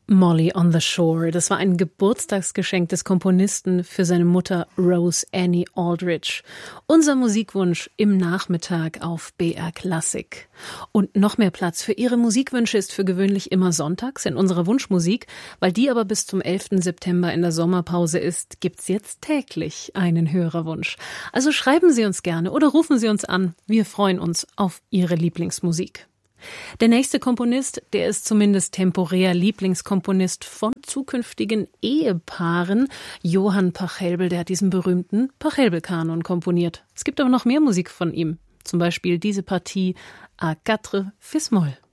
Molly on the Shore. Das war ein Geburtstagsgeschenk des Komponisten für seine Mutter Rose Annie Aldrich. Unser Musikwunsch im Nachmittag auf BR Klassik. Und noch mehr Platz für Ihre Musikwünsche ist für gewöhnlich immer sonntags in unserer Wunschmusik. Weil die aber bis zum 11. September in der Sommerpause ist, gibt's jetzt täglich einen Hörerwunsch. Also schreiben Sie uns gerne oder rufen Sie uns an. Wir freuen uns auf Ihre Lieblingsmusik. Der nächste Komponist, der ist zumindest temporär Lieblingskomponist von zukünftigen Ehepaaren. Johann Pachelbel, der hat diesen berühmten Pachelbel-Kanon komponiert. Es gibt aber noch mehr Musik von ihm. Zum Beispiel diese Partie A quatre Fis-Moll.